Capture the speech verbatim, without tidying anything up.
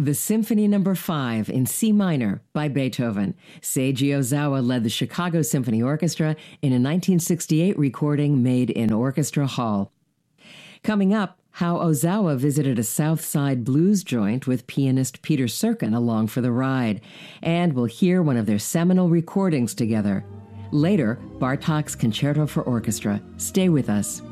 The Symphony Number five in C minor by Beethoven. Seiji Ozawa led the Chicago Symphony Orchestra in a nineteen sixty-eight recording made in Orchestra Hall. Coming up, how Ozawa visited a South Side blues joint with pianist Peter Serkin along for the ride. And we'll hear one of their seminal recordings together. Later, Bartók's Concerto for Orchestra. Stay with us.